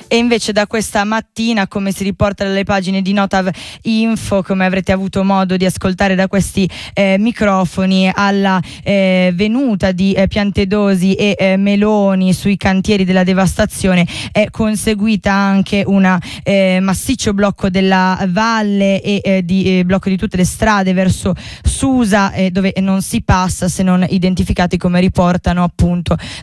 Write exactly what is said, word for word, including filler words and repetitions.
E invece da questa mattina, come si riporta dalle pagine di Notav Info, come avrete avuto modo di ascoltare da questi eh, microfoni, alla eh, venuta di eh, Piantedosi e eh, Meloni sui cantieri della devastazione è conseguita anche un eh, massiccio blocco della valle e eh, di eh, blocco di tutte le strade verso Susa, eh, dove non si passa se non identificati, come riportano appunto